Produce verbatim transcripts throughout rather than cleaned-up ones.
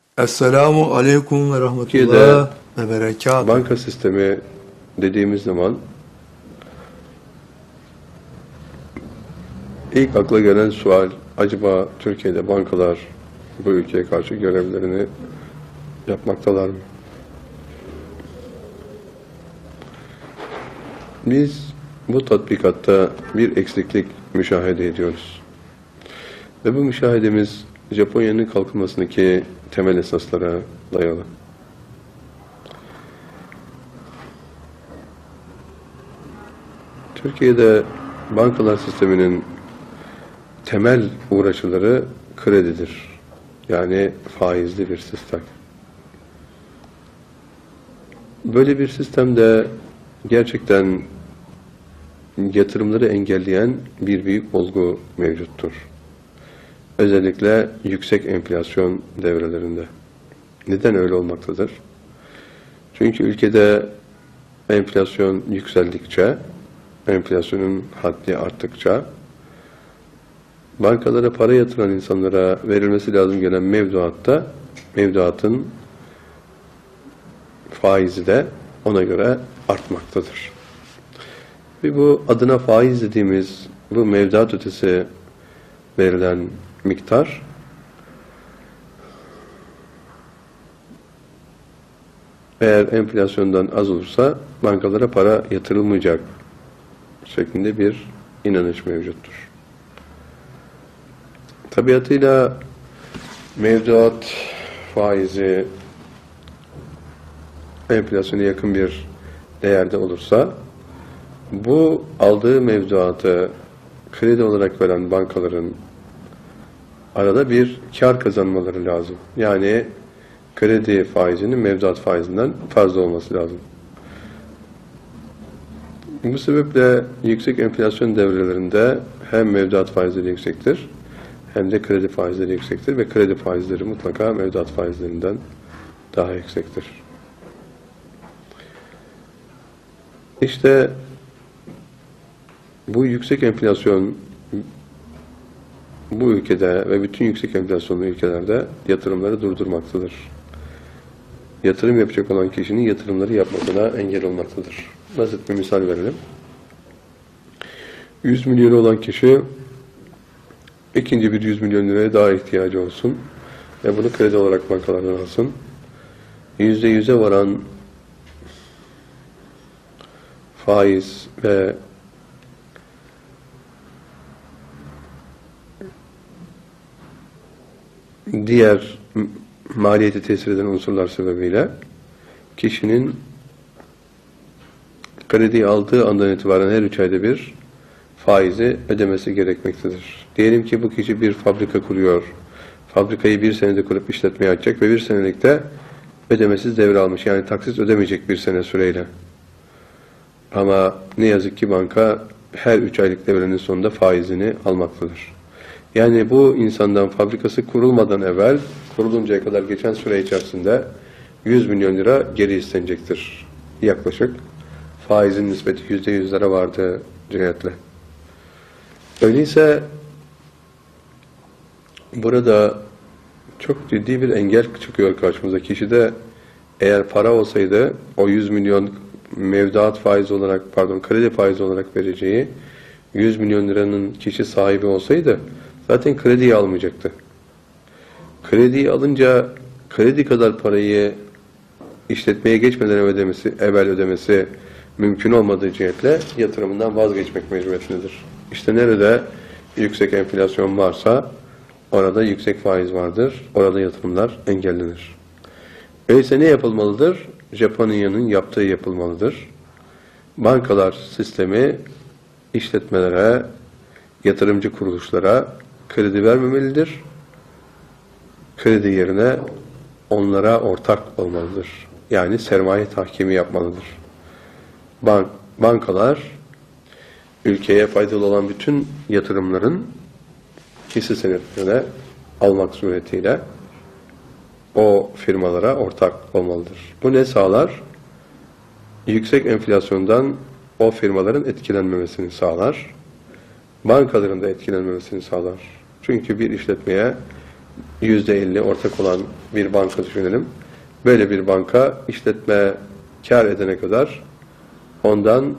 Esselamu aleyküm ve Türkiye'de rahmetullah ve berekatuhu. banka sistemi dediğimiz zaman ilk akla gelen sual, acaba Türkiye'de bankalar bu ülkeye karşı görevlerini yapmaktalar mı? Biz bu tatbikatta bir eksiklik müşahede ediyoruz. Ve bu müşahedemiz Japonya'nın kalkınmasındaki temel esaslara dayalı. Türkiye'de bankalar sisteminin temel uğraşıları kredidir. Yani faizli bir sistem. Böyle bir sistemde gerçekten yatırımları engelleyen bir büyük olgu mevcuttur. Özellikle yüksek enflasyon devrelerinde. Neden öyle olmaktadır? Çünkü ülkede enflasyon yükseldikçe, enflasyonun haddi arttıkça, bankalara para yatıran insanlara verilmesi lazım gelen mevduatta, mevduatın faizi de ona göre artmaktadır. Ve bu adına faiz dediğimiz bu mevduat ötesi verilen miktar eğer enflasyondan az olursa bankalara para yatırılmayacak şeklinde bir inanış mevcuttur. Tabiatıyla mevduat faizi enflasyona yakın bir değerde olursa bu aldığı mevduatı kredi olarak veren bankaların arada bir kar kazanmaları lazım. Yani kredi faizinin mevduat faizinden fazla olması lazım. Bu sebeple yüksek enflasyon devrelerinde hem mevduat faizleri yüksektir hem de kredi faizleri yüksektir ve kredi faizleri mutlaka mevduat faizlerinden daha yüksektir. İşte bu yüksek enflasyon bu ülkede ve bütün yüksek enflasyonlu ülkelerde yatırımları durdurmaktadır. Yatırım yapacak olan kişinin yatırımları yapmasına engel olmaktadır. Basit bir misal verelim. yüz milyonu olan kişi ikinci bir yüz milyon liraya daha ihtiyacı olsun ve bunu kredi olarak bankalardan alsın. yüzde yüze varan faiz ve diğer maliyeti tesir eden unsurlar sebebiyle kişinin krediyi aldığı andan itibaren her üç ayda bir faizi ödemesi gerekmektedir. Diyelim ki bu kişi bir fabrika kuruyor. Fabrikayı bir senede kurup işletmeye açacak ve bir senelikte ödemesiz devralmış. Yani taksit ödemeyecek bir sene süreyle. Ama ne yazık ki banka her üç aylık devrenin sonunda faizini almaktadır. Yani bu insandan fabrikası kurulmadan evvel, kuruluncaya kadar geçen süre içerisinde yüz milyon lira geri istenecektir. Yaklaşık faizin nispeti yüzde yüzlere vardığı cihetle. Öyleyse burada çok ciddi bir engel çıkıyor karşımıza. Kişide eğer para olsaydı o yüz milyon mevduat faizi olarak, pardon kredi faizi olarak vereceği yüz milyon liranın kişi sahibi olsaydı zaten krediyi almayacaktı. Krediyi alınca kredi kadar parayı işletmeye geçmeden ödemesi, evvel ödemesi mümkün olmadığı cihetle yatırımından vazgeçmek mecburiyetindedir. İşte nerede yüksek enflasyon varsa orada yüksek faiz vardır. Orada yatırımlar engellenir. Öyleyse ne yapılmalıdır? Japonya'nın yaptığı yapılmalıdır. Bankalar sistemi işletmelere, yatırımcı kuruluşlara kredi vermemelidir. Kredi yerine onlara ortak olmalıdır. Yani sermaye tahkimi yapmalıdır. Bank, bankalar ülkeye faydalı olan bütün yatırımların hisse senetlerine almak suretiyle o firmalara ortak olmalıdır. Bu ne sağlar? Yüksek enflasyondan o firmaların etkilenmemesini sağlar. Bankaların da etkilenmemesini sağlar. Çünkü bir işletmeye yüzde elli ortak olan bir banka düşünelim. Böyle bir banka işletme kar edene kadar ondan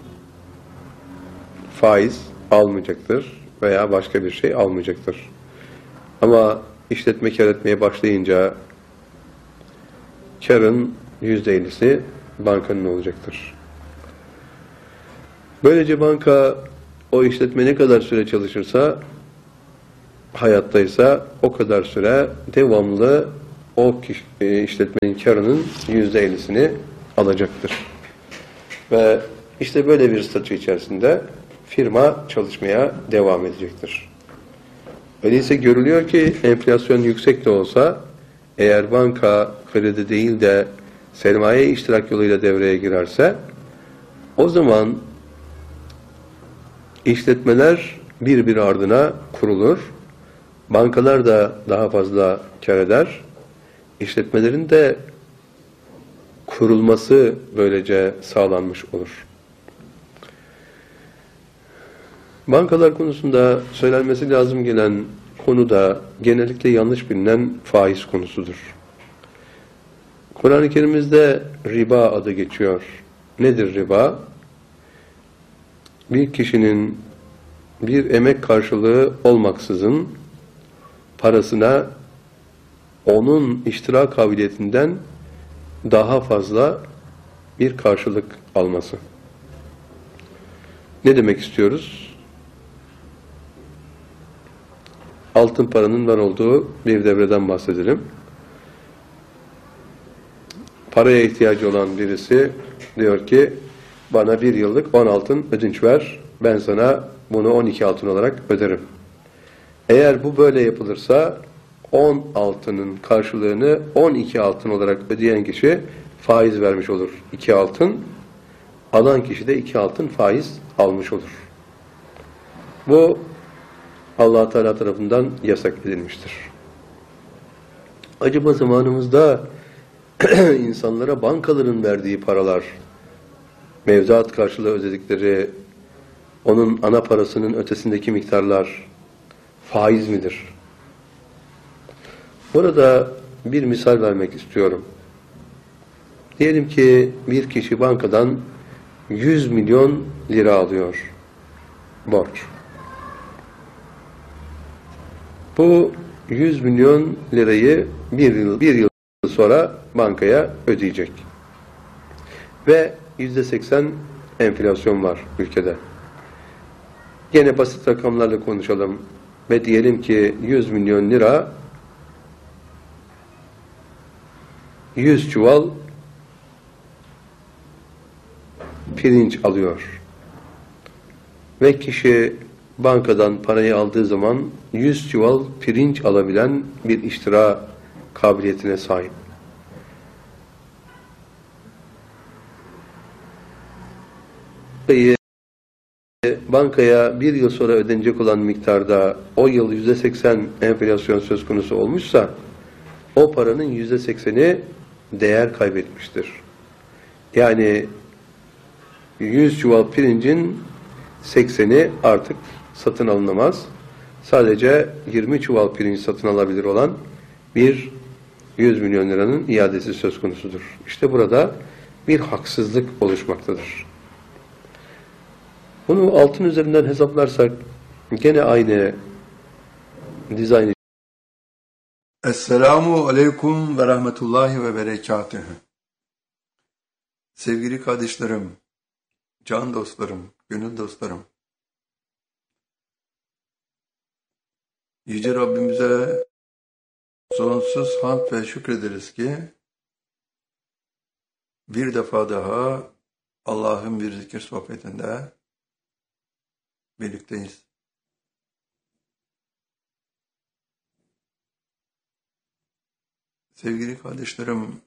faiz almayacaktır veya başka bir şey almayacaktır. Ama işletme kar etmeye başlayınca karın yüzde ellisi bankanın olacaktır. Böylece banka o işletme ne kadar süre çalışırsa, hayattaysa o kadar süre devamlı o kişi, işletmenin karının yüzde ellisini alacaktır. Ve işte böyle bir statü içerisinde firma çalışmaya devam edecektir. Öyleyse görülüyor ki enflasyon yüksek de olsa eğer banka kredi değil de sermaye iştirak yoluyla devreye girerse o zaman işletmeler bir ardına kurulur. Bankalar da daha fazla kar eder. İşletmelerin de kurulması böylece sağlanmış olur. Bankalar konusunda söylenmesi lazım gelen konu da genellikle yanlış bilinen faiz konusudur. Kur'an-ı Kerim'imizde riba adı geçiyor. Nedir riba? Bir kişinin bir emek karşılığı olmaksızın parasına onun iştira kabiliyetinden daha fazla bir karşılık alması. Ne demek istiyoruz? Altın paranın var olduğu bir devreden bahsedelim. Paraya ihtiyacı olan birisi diyor ki bana bir yıllık on altın ödünç ver, ben sana bunu on iki altın olarak öderim. Eğer bu böyle yapılırsa on altının karşılığını on iki altın olarak ödeyen kişi faiz vermiş olur. iki altın, alan kişi de iki altın faiz almış olur. Bu Allah Teala tarafından yasak edilmiştir. Acaba zamanımızda insanlara bankaların verdiği paralar, mevduat karşılığı ödedikleri, onun ana parasının ötesindeki miktarlar faiz midir? Burada bir misal vermek istiyorum. Diyelim ki bir kişi bankadan yüz milyon lira alıyor borç. Bu yüz milyon lirayı bir yıl, bir yıl sonra bankaya ödeyecek. Ve yüzde seksen enflasyon var ülkede. Gene basit rakamlarla konuşalım ve diyelim ki yüz milyon lira yüz çuval pirinç alıyor. Ve kişi bankadan parayı aldığı zaman yüz çuval pirinç alabilen bir iştira kabiliyetine sahip. Bankaya bir yıl sonra ödenecek olan miktarda o yıl yüzde seksen enflasyon söz konusu olmuşsa o paranın yüzde sekseni değer kaybetmiştir. Yani yüz çuval pirincin sekseni artık satın alınamaz. Sadece yirmi çuval pirinç satın alabilir olan bir yüz milyon liranın iadesi söz konusudur. İşte burada bir haksızlık oluşmaktadır. Bunu altın üzerinden hesaplarsak gene aynı dizayn. Esselamu aleyküm ve rahmetullahi ve berekatühü. Sevgili kardeşlerim, can dostlarım, gönül dostlarım. Yüce Rabbimize sonsuz hamd ve şükrederiz ki bir defa daha Allah'ın bir zikir sohbetinde birlikteyiz. Sevgili kardeşlerim,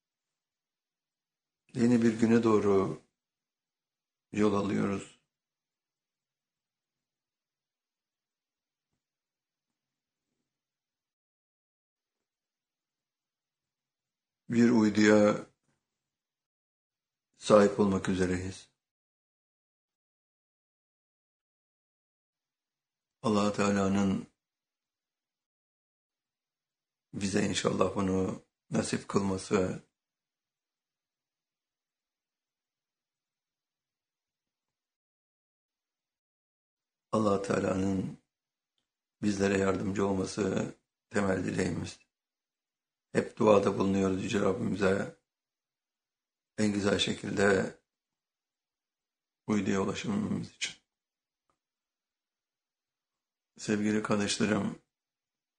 yeni bir güne doğru yol alıyoruz. Bir uyduya sahip olmak üzereyiz. Allah Teala'nın bize inşallah bunu nasip kılması, Allah Teala'nın bizlere yardımcı olması temel dileğimiz. Hep duada bulunuyoruz Yüce Rabbimize en güzel şekilde uyduya ulaşmamız için. Sevgili kardeşlerim,